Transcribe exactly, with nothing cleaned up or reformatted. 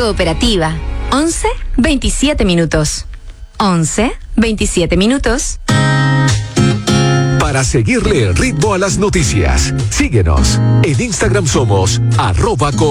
Cooperativa. once, veintisiete minutos. once, veintisiete minutos. Para seguirle el ritmo a las noticias, síguenos. En Instagram somos arroba